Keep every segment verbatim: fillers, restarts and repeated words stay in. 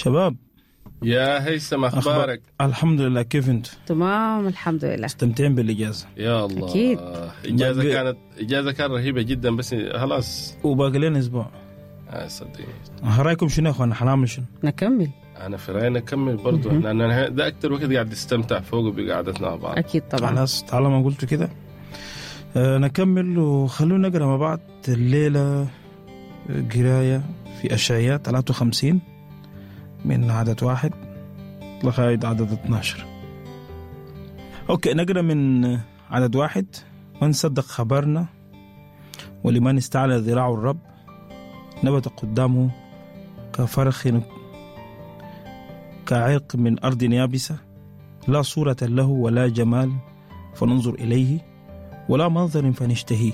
شباب يا هيثم أخبارك؟ الحمد لله، كيف انت؟ تمام الحمد لله. استمتعين بالإجازة؟ يا الله أكيد. إجازة كانت إجازة كانت رهيبة جدا، بس خلاص وباقي لنا أسبوع. آه صدقني. رأيكم شنو يا أخوانا؟ حنعمل شنو؟ نكمل. أنا في رأيي نكمل برضو، لأن ده أكتر وقت قاعد نستمتع فوق بقعدتنا مع بعض. أكيد طبعا. خلاص طالما قلتوا كده آه نكمل، وخلونا نقرأ مع بعض الليلة قراية في أشعياء ثلاثة وخمسين من عدد واحد لغاية عدد اثناشر. أوكي، نقرأ من عدد واحد. من صدق خبرنا ولمن استعلى ذراع الرب نبت قدامه كفرخ كعرق من أرض يابسة، لا صورة له ولا جمال فننظر إليه، ولا منظر فنشتهيه،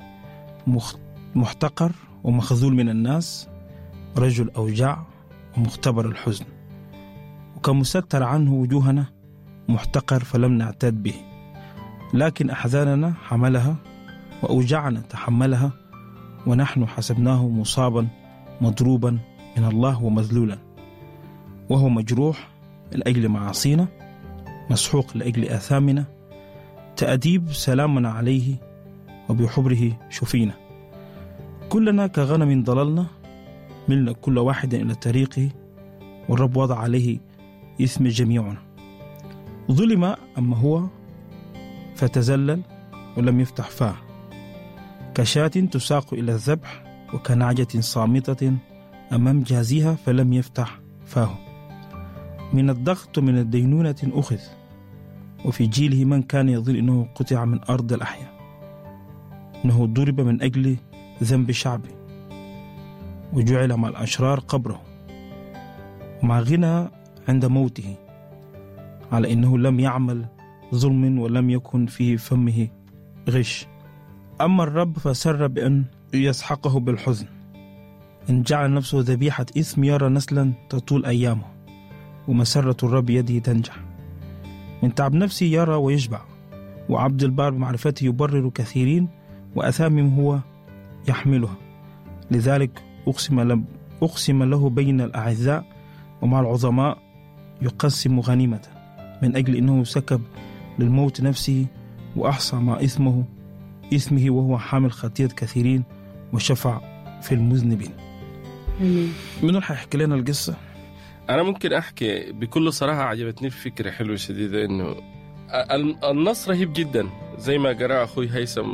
محتقر ومخذول من الناس، رجل أوجاع ومختبر الحزن، وكمستر عنه وجوهنا، محتقر فلم نعتد به، لكن أحزاننا حملها وأوجعنا تحملها، ونحن حسبناه مصابا مضروبا من الله ومذلولا، وهو مجروح لأجل معاصينا، مسحوق لأجل آثامنا، تأديب سلامنا عليه وبحبره شفينا. كلنا كغنم ضللنا، ملنا كل واحد إلى طريقه، والرب وضع عليه إثم جميعنا. ظلم أما هو فتزلل ولم يفتح فاه، كشاة تساق إلى الذبح، وكنعجة صامتة أمام جازيها فلم يفتح فاه. من الضغط من الدينونة أخذ، وفي جيله من كان يظن أنه قطع من أرض الأحياء، أنه ضرب من أجل ذنب شعبه، وجعل مع الأشرار قبره، ومع غنى عند موته، على أنه لم يعمل ظلم ولم يكن في فمه غش. أما الرب فسر بأن يسحقه بالحزن، إن جعل نفسه ذبيحة إثم يرى نسلا تطول أيامه، ومسرة الرب يده تنجح. من تعب نفسه يرى ويشبع، وعبد البار بمعرفته يبرر كثيرين، وأثامهم هو يحملها. لذلك أقسم, أقسم له بين الأعزاء، ومع العظماء يقسم غنيمة، من أجل أنه سكب للموت نفسه، وأحصى مع إثمه إثمه وهو حامل خطية كثيرين، وشفع في المذنبين. منو حيحكي لنا القصة؟ أنا ممكن أحكي بكل صراحة. عجبتني الفكرة حلوة شديدة، إنه النص رهيب جدا زي ما قرأ أخوي هيثم،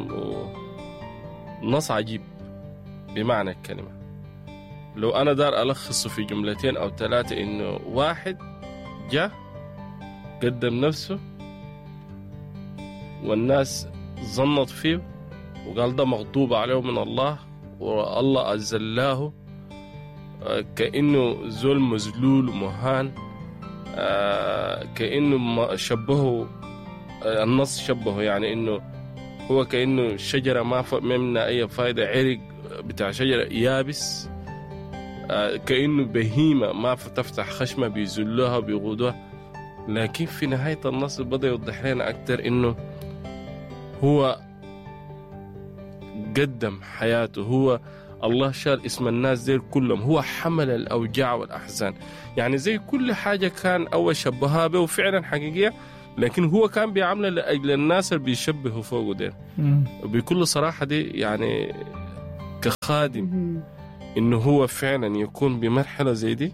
نص عجيب بمعنى الكلمة. لو أنا دار ألخصه في جملتين أو ثلاثة، إنه واحد جاء قدم نفسه والناس ظنت فيه وقال ده مغضوب عليه من الله، والله أذلاه كأنه زول مذلول ومهان، كأنه شبهه النص شبهه، يعني إنه هو كأنه شجرة ما منها أي فايدة، عرق بتاع شجرة يابس، كأنه بهيمة ما تفتح خشمة بيزلوها بيغودوها. لكن في نهاية النص بدأ يوضح لنا أكتر إنه هو قدم حياته، هو الله شال اسم الناس دير كلهم، هو حمل الأوجاع والأحزان. يعني زي كل حاجة كان أول شبهها به وفعلا حقيقية، لكن هو كان بيعمله لأجل الناس اللي بيشبهوا فوقه دير. وبكل صراحة دي يعني كخادم إنه هو فعلا يكون بمرحلة زي دي،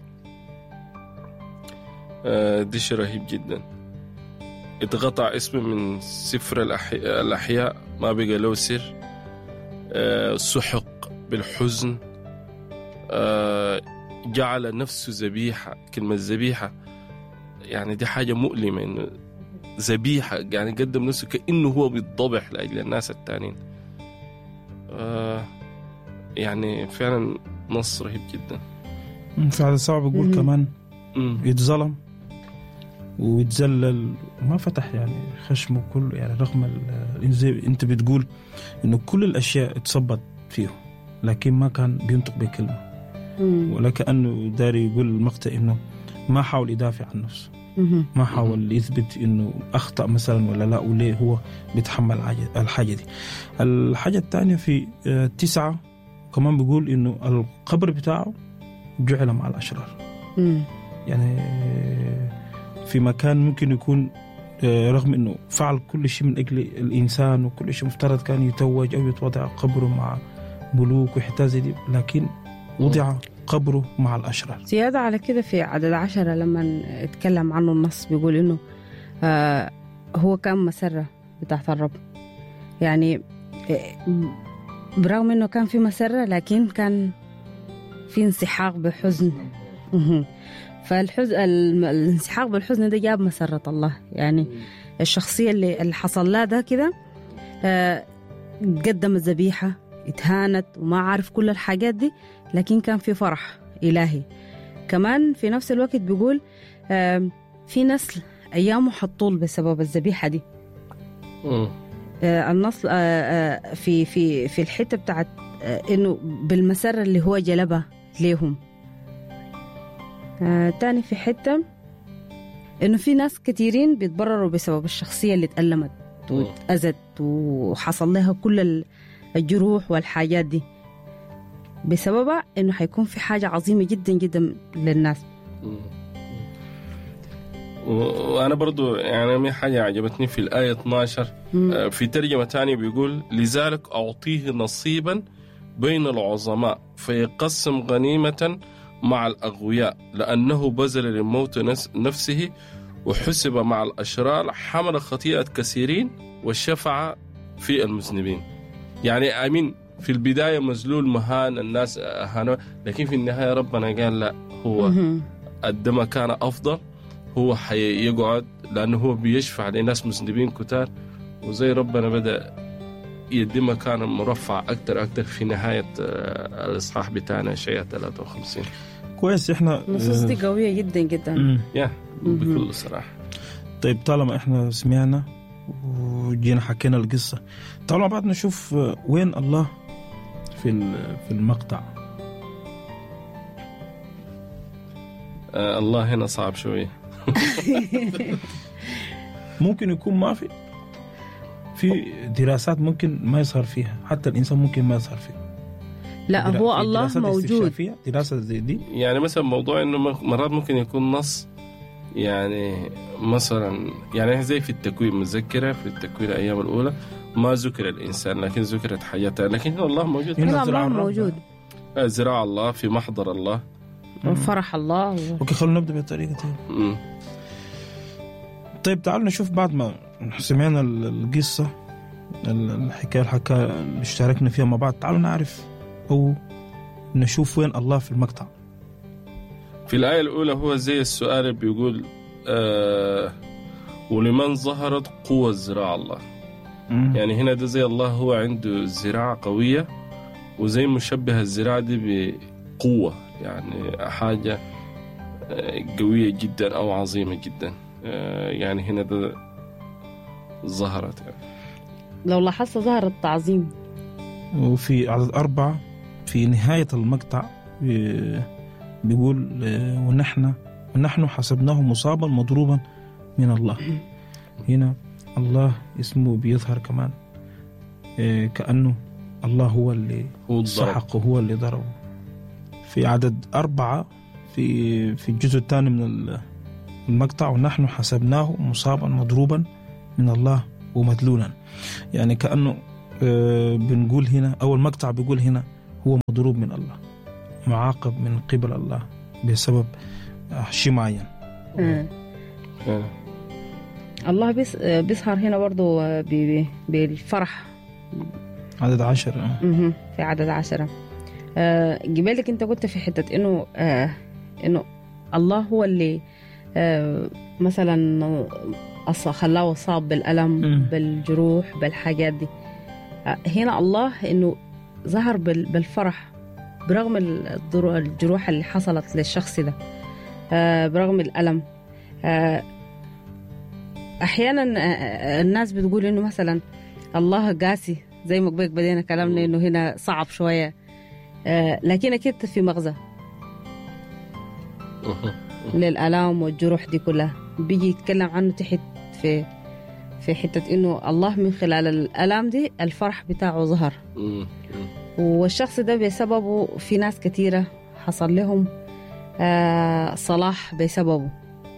آه دي شيء رهيب جدا. اتقطع اسمه من سفر الأحياء, الأحياء ما بقى له سر، آه سحق بالحزن، آه جعل نفسه ذبيحة. كلمة ذبيحة يعني دي حاجة مؤلمة، إنه ذبيحة يعني قدم نفسه كأنه هو بيتضبح لأجل الناس التانين. آه يعني فعلا نص رهيب جدا. فعلا صعب يقول كمان مم. يتظلم ويتذلل وما فتح يعني خشمه كله، يعني رغم زي انت بتقول انه كل الاشياء اتصبت فيه، لكن ما كان بينطق بكلمه، ولا كأنه داري يقول المقطع انه ما حاول يدافع عن نفسه، ما حاول يثبت انه اخطأ مثلا ولا لا، وليه هو بيتحمل الحاجه دي. الحاجه الثانيه في تسعة كمان بيقول انه القبر بتاعه جعل مع الاشرار. يعني في مكان ممكن يكون رغم أنه فعل كل شيء من أجل الإنسان وكل شيء مفترض كان يتوج أو يتوضع قبره مع ملوك وحتى زي دي، لكن وضع قبره مع الأشرار. زيادة على كده في عدد عشرة لما اتكلم عنه النص بيقول إنه آه هو كان مسرة بتاعت الرب، يعني برغم إنه كان في مسرة لكن كان في انسحاق بحزن. فالحزن الانسحاق بالحزن ده جاب مسرة الله، يعني الشخصية اللي, اللي حصل لها ده كده آه قدمت ذبيحة، اتهانت وما عارف كل الحاجات دي، لكن كان في فرح إلهي. كمان في نفس الوقت بيقول آه في نسل أيامه حطول بسبب الذبيحة دي. آه النص آه آه في في في الحتة بتاعت آه إنه بالمسرة اللي هو جلبها ليهم. آه تاني في حتة إنه في ناس كتيرين بيتبرروا بسبب الشخصية اللي تألمت وتأذت وحصل لها كل الجروح والحاجات دي، بسببها إنه حيكون في حاجة عظيمة جدا جدا للناس. وأنا برضو يعني من حاجة عجبتني في الآية اثنا عشر في ترجمة تانية بيقول لذلك أعطيه نصيبا بين العظماء فيقسم غنيمة مع الأغوياء لأنه بذل للموت نفسه وحسب مع الأشرار حمل خطيئة كثيرين والشفع في المذنبين. يعني آمين في البداية مذلول مهان الناس أهانه، لكن في النهاية ربنا قال لا، هو قدما كان أفضل، هو حيقعد لأنه هو بيشفع لناس مذنبين كتار، وزي ربنا بدأ يدي مكان مرفع أكتر أكتر في نهاية الإصحاح بتاعنا شيء ثلاثة وخمسين. كويس. إحنا نصوص دي قوية جدا جدا يا بكل صراحة. طيب طالما إحنا سمعنا وجينا حكينا القصة، طالما بعد نشوف وين الله في في المقطع. آه الله هنا صعب شوية. ممكن يكون ما في في دراسات ممكن ما يظهر فيها، حتى الإنسان ممكن ما يظهر فيها. لا هو الله موجود. دراسة زي دي يعني مثلا موضوع إنه مرات ممكن يكون نص، يعني مثلا يعني زي في التكوين، مذكرة في التكوين الأيام الأولى ما ذكر الإنسان لكن ذكرت حياته، لكن هنا الله موجود. هنا الله موجود، زراع الله في محضر الله وفرح الله. اوكي خلونا نبدأ بطريقة تانية. طيب تعالوا نشوف بعد ما سمعنا القصة الحكاية الحكاية اللي اشتركنا فيها مع بعض، تعالوا نعرف أو نشوف وين الله في المقطع. في الآية الأولى هو زي السؤال بيقول آه ولمن ظهرت قوة زراع الله. مم. يعني هنا ده زي الله هو عنده زراعة قوية، وزي مشبه الزراعة دي بقوة، يعني حاجة قوية جدا أو عظيمة جدا. آه يعني هنا ده ظهرت، يعني لو لاحظت ظهر التعظيم. وفي عدد أربعة في نهاية المقطع بيقول ونحن ونحن حسبناه مصابا مضروبا من الله. هنا الله اسمه بيظهر كمان كأنه الله هو اللي سحقه، هو اللي ضربه. في عدد أربعة في في الجزء الثاني من المقطع ونحن حسبناه مصابا مضروبا من الله ومدلولا، يعني كأنه بنقول هنا أو المقطع بيقول هنا هو مضروب من الله، معاقب من قبل الله بسبب شيء معين. الله بيس بيظهر هنا برضو بالفرح. عدد عشرة. في عدد عشرة جبالك انت قلت في حتة انه آه انه الله هو اللي آه مثلا خلاه صاب بالألم م. بالجروح بالحاجات دي. آه هنا الله انه ظهر بالفرح برغم الجروح اللي حصلت للشخص ده، آه برغم الألم. آه أحيانا آه الناس بتقول إنه مثلا الله قاسي، زي ما قبل بدينا كلامنا إنه هنا صعب شوية، آه لكن أكيد في مغزى للألام والجروح دي كلها. بيجي يتكلم عنه تحت في في حتة إنه الله من خلال الألام دي الفرح بتاعه ظهر، والشخص ده بسببه في ناس كتيرة حصل لهم آه صلاح بسببه.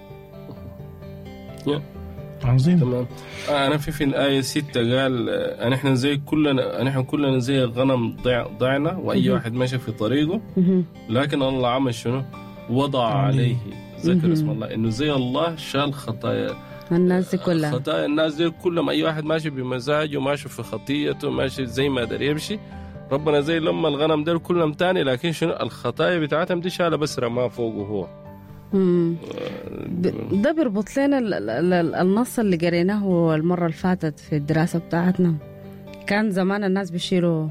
عظيم. تمام. أنا في في الآية ستة قال أن إحنا زي كلنا، أن إحنا كلنا زي الغنم ضع ضعنا وأي واحد ماشي في طريقه، لكن الله عمل شنو؟ وضع عليه ذكر اسم الله، إنه زي الله شال خطايا الناس كلها، خطايا الناس دي كلهم. أي واحد ماشي بمزاجه، ماشي في خطيته، ماشي زي ما قدر يمشي، ربنا زي لما الغنم دول كلهم تاني، لكن شنو الخطايا بتاعتهم دي شالها بس رماها فوقه هو. مم. ده بيربط لنا النص اللي قريناه المرة اللي فاتت في الدراسة بتاعتنا. كان زمان الناس بيشيلوا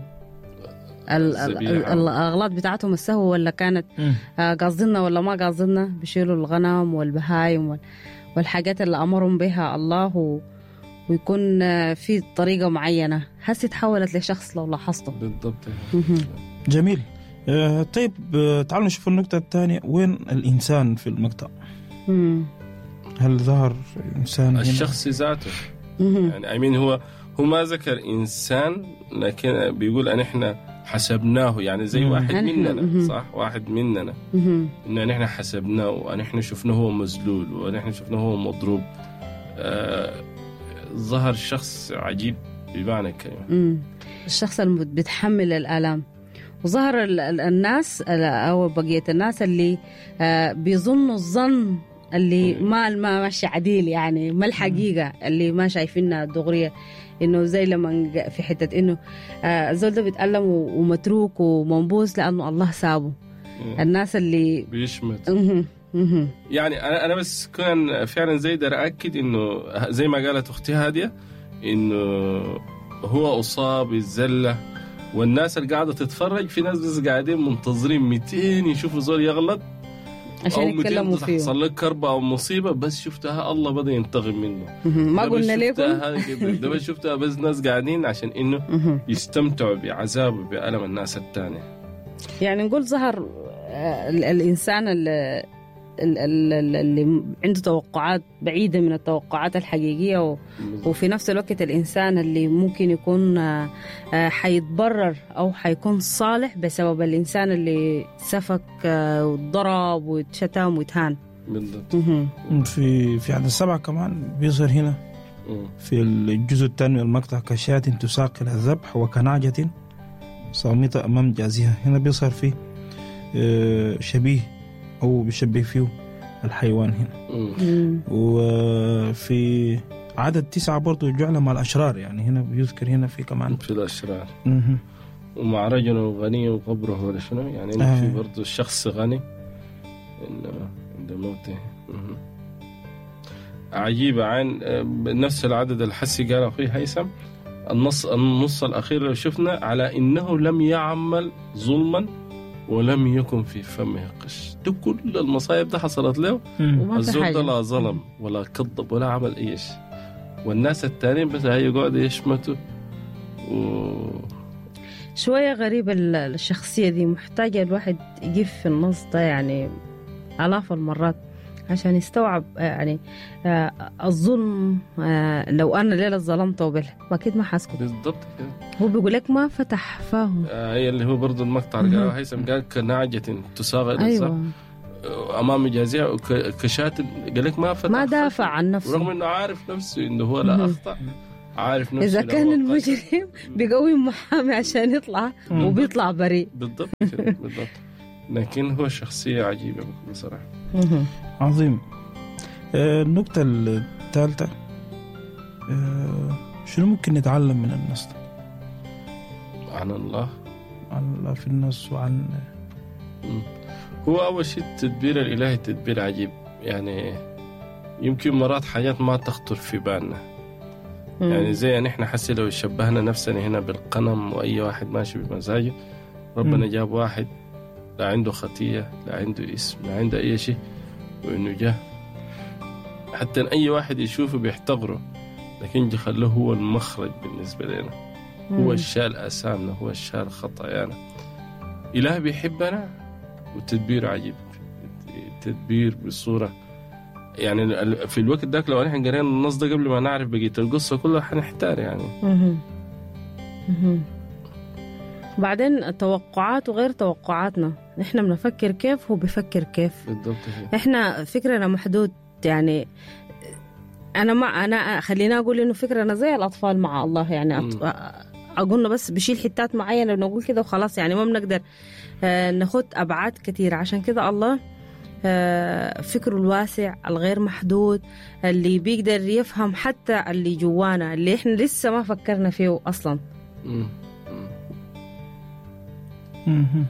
الأغلاط بتاعتهم السهو، ولا كانت قاصدنا ولا ما قاصدنا، بيشيلوا الغنم والبهايم والحاجات اللي أمرهم بها الله، ويكون في طريقة معينة. هسه تحولت لشخص لو لاحظته. بالضبط. جميل. آه طيب، آه تعالوا نشوف النقطة الثانية، وين الإنسان في المقطع؟ مم. هل ظهر إنسان الشخص ذاته؟ يعني أمين هو هو ما ذكر إنسان، لكن بيقول أن إحنا حسبناه، يعني زي مم. واحد مننا، صح؟ واحد مننا، إن نحن حسبناه، وأن إحنا شفناه هو مذلول، وأن إحنا شفناه هو مضروب. آه ظهر شخص عجيب بمعنى الكلمة، الشخص اللي بيتحمل الآلام. وظهر الناس أو بقية الناس اللي بيظنوا الظن اللي ما ما ماشي عديل، يعني ما الحقيقة اللي ما شايفينها دغرية، إنه زي لما في حتة إنه الزول ده بيتألم ومتروك ومنبوس لأنه الله سابه. الناس اللي بيشمت يعني أنا أنا بس كان فعلا زي ده أأكد إنه زي ما قالت أختي هادية، إنه هو أصاب الزلة، والناس اللي قاعدة تتفرج في ناس بس قاعدين منتظرين مئتين يشوفوا زول يغلط عشان يتكلموا فيه، تحصل لك كربة أو مصيبة، بس شفتها الله بدأ ينتقم منه. ما قلنا لكم ده بس شفتها بس ناس قاعدين عشان إنه يستمتعوا بعذاب بألم الناس التانية. يعني نقول ظهر الإنسان اللي اللي عنده توقعات بعيدة من التوقعات الحقيقية، وفي نفس الوقت الإنسان اللي ممكن يكون حيتبرر أو حيكون صالح بسبب الإنسان اللي سفك وضرب واتشتم واتهان. بالضبط. في في عدد السبعة كمان بيظهر هنا في الجزء الثاني من المقطع كشاة تساق إلى الذبح وكنعجة صامتة أمام جازها. هنا بيظهر فيه شبيه أو بيشبه فيه الحيوان هنا. وفي عدد تسعة برضو جعل مع الأشرار، يعني هنا بيذكر هنا في كمان في الأشرار. ومع رجل غني وقبره ولا شنو، يعني آه. في برضو الشخص غني عند موته. عجيبة. عن نفس العدد الحسي قال أخي هيثم، النص النص الأخير لو شفنا على إنه لم يعمل ظلما ولم يكن في فمه قش. دي كل المصايب ده حصلت له، الزول ده لا ظلم ولا كذب ولا عمل أي شيء، والناس التانيين بس هي قاعدة يشمتوا. و... شوية غريبة الشخصية دي، محتاجة الواحد يقف في النص ده يعني آلاف المرات عشان يستوعب يعني الظلم. لو أنا ليلة ظلمته به أكيد ما حاسكت. بالضبط كده. هو بيقول لك ما فتح فاه. آه هي اللي هو برضو المقطع قال هيثم قال كناعجة تساغ إلى الذبح. أيوة. أمام جازها كشاة، قال لك ما فتح، ما دافع عن نفسه، رغم إنه عارف نفسه إنه هو لا أخطأ، عارف نفسه. إذا كان المجرم بيقوم محامي عشان يطلع وبيطلع بريء. بالضبط بالضبط. لكن هو شخصية عجيبة بصراحة. عظيم. النقطة الثالثة، شنو ممكن نتعلم من النص عن الله؟ عن الله في النص وعن هو أول شيء التدبير الإلهي تدبير عجيب. يعني يمكن مرات حاجات ما تخطر في بالنا، يعني زي نحن حسي لو شبهنا نفسنا هنا بالقنم وأي واحد ماشي بمزاجه، ربنا م. جاب واحد لا عنده خطية لا عنده اسم لا عنده أي شيء، وإنه جاء حتى أي واحد يشوفه بيحتقره، لكن خلوه هو المخرج بالنسبة لنا. مم. هو الشال أسامنا، هو الشال خطايانا. إله بيحبنا وتدبير عجيب، تدبير بصورة يعني في الوقت ذاك لو نحن قرينا النص ده قبل ما نعرف بقية القصة كلها حنحتار يعني. مم. مم. بعدين توقعات وغير توقعاتنا إحنا بنفكر كيف هو بيفكر كيف. بالضبط. إحنا فكرنا محدود. يعني أنا ما أنا خلينا أقول إنه فكرنا زي الأطفال مع الله. يعني أط... أقولنا بس بشيل حتات معينة ونقول كده وخلاص. يعني ما بنقدر آه ناخد أبعاد كتير. عشان كده الله آه فكره الواسع الغير محدود اللي بيقدر يفهم حتى اللي جوانا اللي إحنا لسه ما فكرنا فيه أصلا. مم. مهم.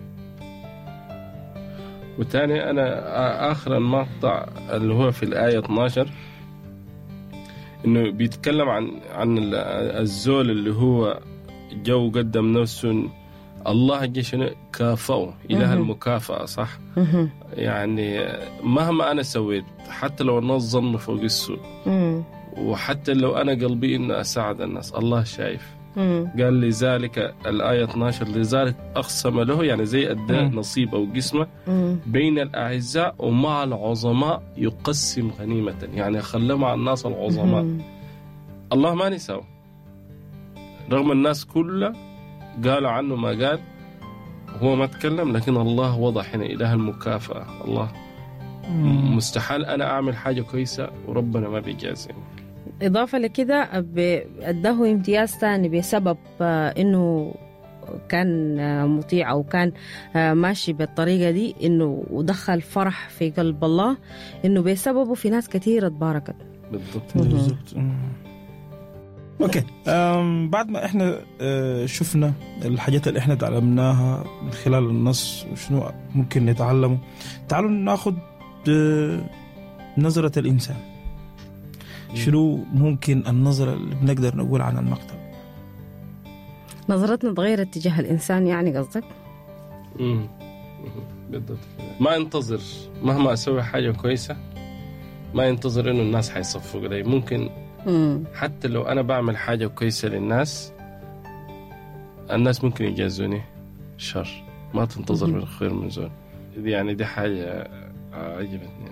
وتاني أنا آخر المقطع اللي هو في الآية اثناشر إنه بيتكلم عن عن الزول اللي هو جو قدم نفسه. الله جيشنا كافأه إله المكافأة صح. مهم. يعني مهما أنا سويت حتى لو الناس ظنوا فوق السوء مم. وحتى لو أنا قلبي إن أساعد الناس الله شايف. مم. قال لذلك الآية اثناشر لذلك أقسم له يعني زي أدى نصيب أو قسمة مم. بين الأعزاء ومع العظماء يقسم غنيمة يعني خلى مع الناس العظماء. مم. الله ما نساو رغم الناس كلها قالوا عنه ما قال هو ما تكلم لكن الله وضح هنا إله المكافأة. الله مستحيل أنا أعمل حاجة كويسة وربنا ما بيجازيني. إضافة لكده أداه امتياز تاني بسبب إنه كان مطيع أو كان ماشي بالطريقة دي إنه ودخل فرح في قلب الله إنه بسببه في ناس كثيرة تباركت. بالضبط. بالضبط. اوكي أم بعد ما احنا اه شفنا الحاجات اللي احنا تعلمناها من خلال النص وشنو ممكن نتعلمه، تعالوا ناخد اه نظرة الإنسان. شنو ممكن النظرة اللي بنقدر نقول عن المقطع؟ نظرتنا تغيرت تجاه الإنسان يعني قصدك؟ امم بالضبط. ما ينتظر مهما أسوي حاجة كويسة ما ينتظر إنه الناس حيصفوا لي. ممكن مم. حتى لو أنا بعمل حاجة كويسة للناس الناس ممكن يجازوني شر. ما تنتظر من خير من زول. يعني دي حاجة عجبتني.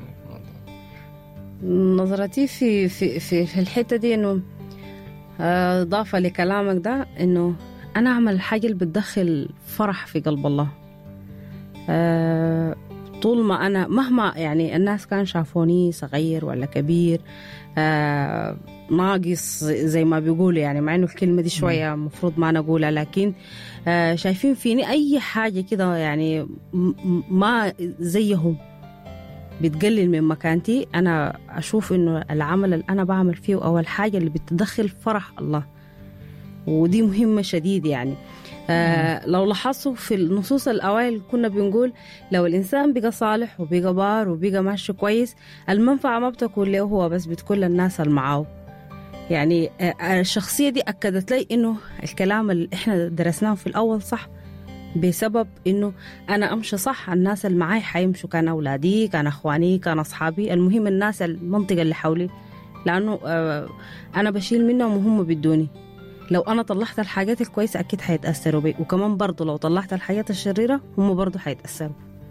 نظرتي في في في, في الحتة دي إنه إضافة لكلامك ده إنه أنا أعمل حاجة اللي بتدخل فرح في قلب الله. أه طول ما أنا مهما يعني الناس كان شافوني صغير ولا كبير أه ناقص زي ما بيقولوا يعني مع إنه الكلمة دي شوية مفروض ما نقولها لكن أه شايفين فيني أي حاجة كده يعني ما زيهم بتقلل من مكانتي. أنا أشوف إنه العمل اللي أنا بعمل فيه أو الحاجة اللي بتدخل فرح الله ودي مهمة شديد. يعني آه لو لاحظوا في النصوص الأوائل كنا بنقول لو الإنسان بقى صالح وبقى بار وبقى ماشي كويس المنفعة ما بتكون له هو بس بتكون للناس اللي معاه. يعني آه الشخصية دي أكدت لي إنه الكلام اللي إحنا درسناه في الأول صح بسبب إنه أنا أمشي صح الناس اللي معاي حيمشوا كان أولادي كان أخواني كان أصحابي المهم الناس المنطقة اللي حولي لأنه آه أنا بشيل منهم وهم بدوني. لو أنا طلعت الحاجات الكويسة أكيد حيتأثروا بي وكمان برضو لو طلعت الحاجات الشريرة هم برضو حيتأثروا.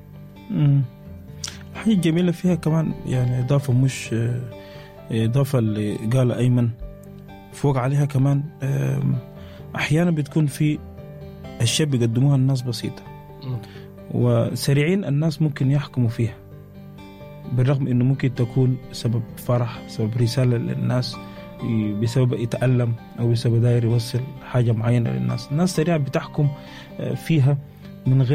الحاجة الجميلة فيها كمان يعني إضافة مش إضافة اللي قال أيمن فوق عليها كمان أحيانا بتكون في أشياء بيقدموها الناس بسيطة وسريعين الناس ممكن يحكموا فيها بالرغم إنه ممكن تكون سبب فرح سبب رسالة للناس بسبب يتألم أو بسبب داير يوصل حاجة معينة للناس. الناس سريعا بتحكم فيها من غير